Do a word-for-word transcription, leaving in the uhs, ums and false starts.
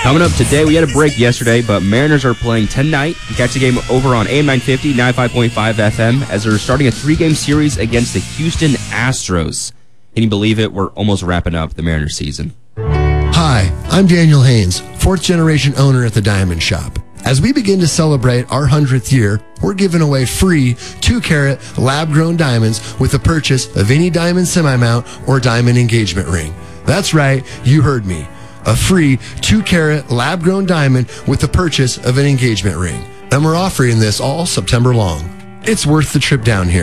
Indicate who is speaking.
Speaker 1: Coming up today, we had a break yesterday, but Mariners are playing tonight. Catch the game over on A M nine fifty, ninety-five point five F M, as they're starting a three-game series against the Houston Astros. Can you believe it? We're almost wrapping up the Mariners season.
Speaker 2: Hi, I'm Daniel Haynes, fourth-generation owner at the Diamond Shop. As we begin to celebrate our hundredth year, we're giving away free two-carat lab-grown diamonds with the purchase of any diamond semi-mount or diamond engagement ring. That's right, you heard me. A free two-carat lab-grown diamond with the purchase of an engagement ring. And we're offering this all September long. It's worth the trip down here.